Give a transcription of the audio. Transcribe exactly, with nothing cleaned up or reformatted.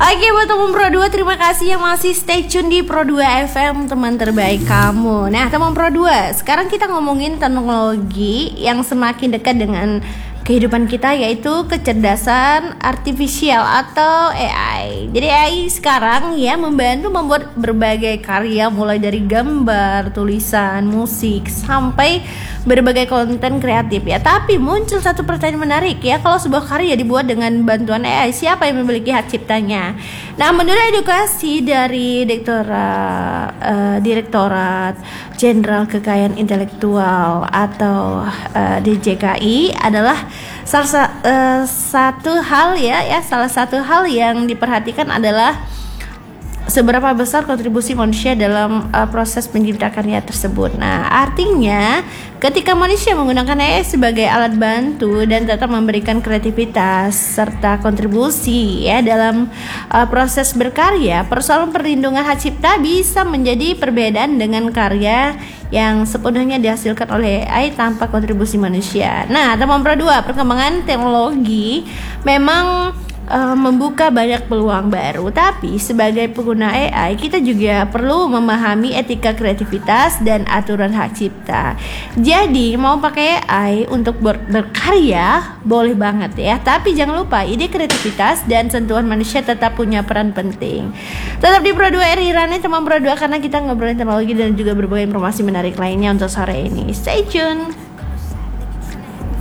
Oke, buat teman Pro dua, terima kasih yang masih stay tune di Pro dua F M, teman terbaik kamu. Nah, teman Pro dua, sekarang kita ngomongin teknologi yang semakin dekat dengan kehidupan kita, yaitu kecerdasan artifisial atau A I. Jadi A I sekarang ya membantu membuat berbagai karya, mulai dari gambar, tulisan, musik, sampai berbagai konten kreatif ya. Tapi muncul satu pertanyaan menarik ya, kalau sebuah karya dibuat dengan bantuan A I, siapa yang memiliki hak ciptanya? Nah, menurut edukasi dari Direktorat uh, Direktorat Jenderal Kekayaan Intelektual atau uh, D J K I adalah salah uh, satu hal ya ya salah satu hal yang diperhatikan adalah seberapa besar kontribusi manusia dalam uh, proses menciptakan karya tersebut. Nah, artinya ketika manusia menggunakan A I sebagai alat bantu dan tetap memberikan kreativitas serta kontribusi ya dalam uh, proses berkarya, persoalan perlindungan hak cipta bisa menjadi perbedaan dengan karya yang sepenuhnya dihasilkan oleh A I tanpa kontribusi manusia. Nah, teman Pro dua, perkembangan teknologi memang Uh, membuka banyak peluang baru, tapi sebagai pengguna A I kita juga perlu memahami etika kreativitas dan aturan hak cipta. Jadi mau pakai A I untuk ber- berkarya boleh banget ya, tapi jangan lupa ide kreativitas dan sentuhan manusia tetap punya peran penting. Tetap di Pro dua R I Rani, teman Pro dua, karena kita ngobrolin teknologi dan juga berbagai informasi menarik lainnya untuk sore ini. Stay tune.